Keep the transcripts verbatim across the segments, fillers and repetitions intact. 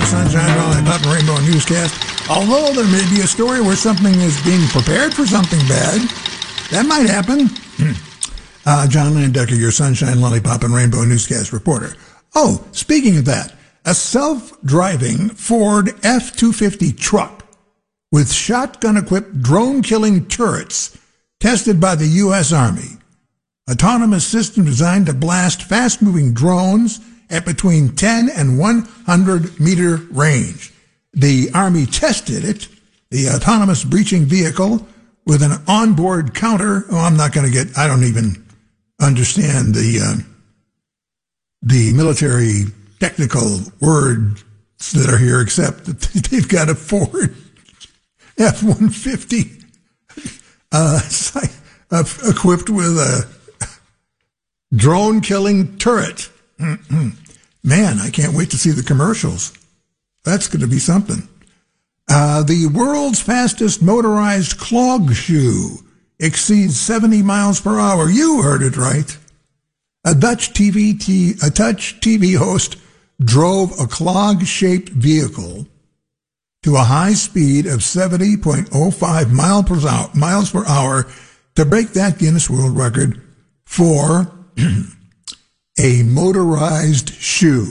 Sunshine Valley Pop and Rainbow Newscast. Although there may be a story where something is being prepared for something bad, that might happen. uh, John Landecker, your Sunshine Lollipop and Rainbow Newscast reporter. Oh, speaking of that, a self-driving Ford F two fifty truck with shotgun-equipped drone-killing turrets tested by the U S Army. Autonomous system designed to blast fast-moving drones at between ten and one hundred meter range. The Army tested it, the autonomous breaching vehicle, with an onboard counter. Oh, I'm not going to get, I don't even understand the uh, the military technical words that are here, except that they've got a Ford F one fifty uh, equipped with a drone-killing turret. Man, I can't wait to see the commercials. That's going to be something. Uh, the world's fastest motorized clog shoe exceeds seventy miles per hour. You heard it right. A Dutch T V, t- a Dutch T V host drove a clog-shaped vehicle to a high speed of seventy point oh five mile per hour, miles per hour to break that Guinness World Record for a motorized shoe.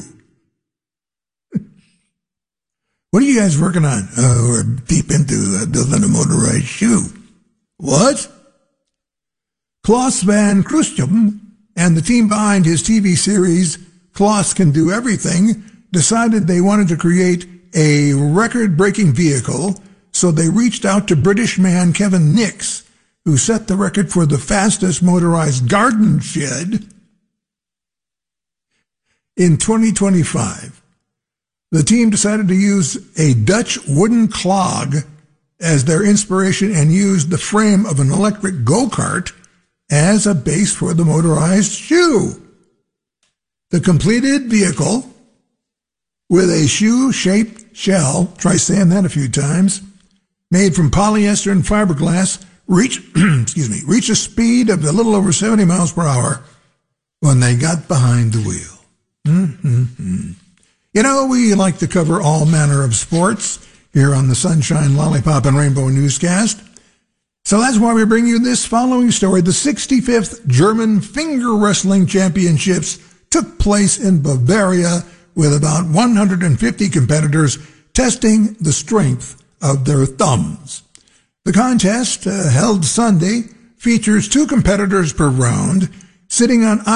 What are you guys working on? Oh, we're deep into uh, building a motorized shoe. What? Klaus Van Kroostrum and the team behind his T V series Klaus Can Do Everything decided they wanted to create a record-breaking vehicle, so they reached out to British man Kevin Nix, who set the record for the fastest motorized garden shed in twenty twenty-five. The team decided to use a Dutch wooden clog as their inspiration and used the frame of an electric go-kart as a base for the motorized shoe. The completed vehicle, with a shoe-shaped shell, try saying that a few times, made from polyester and fiberglass, reach, excuse me, reach a speed of a little over seventy miles per hour when they got behind the wheel. Mm-hmm. You know, we like to cover all manner of sports here on the Sunshine, Lollipop, and Rainbow Newscast. So that's why we bring you this following story. The sixty-fifth German Finger Wrestling Championships took place in Bavaria with about one hundred fifty competitors testing the strength of their thumbs. The contest, uh, held Sunday, features two competitors per round, sitting on